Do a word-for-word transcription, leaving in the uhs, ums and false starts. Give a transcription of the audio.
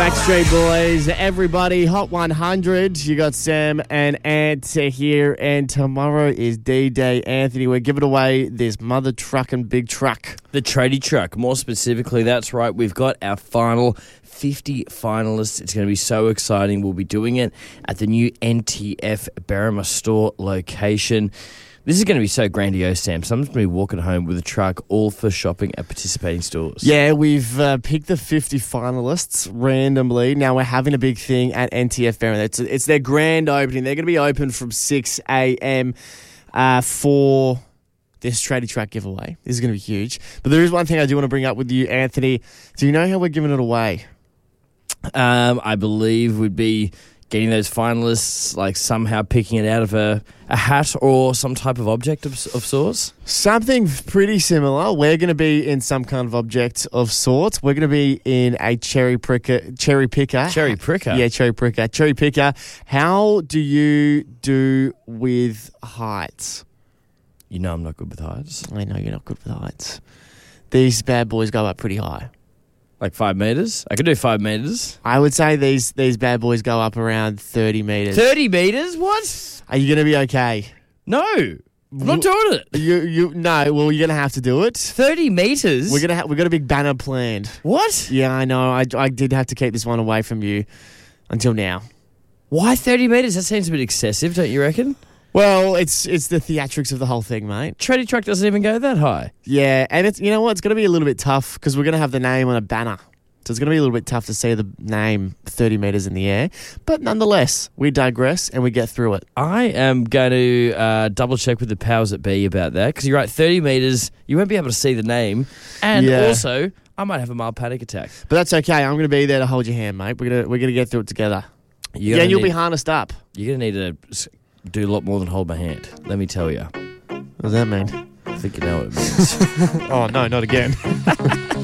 Backstreet Boys, everybody, Hot one hundred. You got Sam and Ant here, and tomorrow is D-Day. Anthony, we're giving away this mother trucking big truck. The tradie truck, more specifically, that's right. We've got our final fifty finalists. It's going to be so exciting. We'll be doing it at the new N T F Berrima store location. This is going to be so grandiose, Sam. Someone's going to be walking home with a truck all for shopping at participating stores. Yeah, we've uh, picked the fifty finalists randomly. Now we're having a big thing at N T F Berrima. It's, it's their grand opening. They're going to be open from six a.m. Uh, for this tradie truck giveaway. This is going to be huge. But there is one thing I do want to bring up with you, Anthony. Do you know how we're giving it away? Um, I believe would be getting those finalists, like somehow picking it out of a, a hat or some type of object of, of sorts? Something pretty similar. We're going to be in some kind of object of sorts. We're going to be in a cherry pricker, cherry picker. Cherry pricker? Yeah, cherry pricker. Cherry picker. How do you do with heights? You know I'm not good with heights. I know you're not good with heights. These bad boys go up pretty high. Like five metres? I could do five metres. I would say these these bad boys go up around thirty metres. thirty metres? What? Are you going to be okay? No. I'm not doing it. You you no. Well, you're going to have to do it. thirty metres? We're gonna ha- we got a big banner planned. What? Yeah, I know. I, I did have to keep this one away from you until now. Why thirty metres? That seems a bit excessive, don't you reckon? Well, it's it's the theatrics of the whole thing, mate. Tradie truck doesn't even go that high. Yeah, and it's you know what? It's going to be a little bit tough because we're going to have the name on a banner. So it's going to be a little bit tough to see the name thirty metres in the air. But nonetheless, we digress and we get through it. I am going to uh, double check with the powers that be about that because you're right, thirty metres, you won't be able to see the name. And Yeah. also, I might have a mild panic attack. But that's okay. I'm going to be there to hold your hand, mate. We're going to we're going to get through it together. You're Yeah, and you'll need, be harnessed up. You're going to need to s- do a lot more than hold my hand. Let me tell you. What does that mean? I think you know what it means. Oh, no, not again.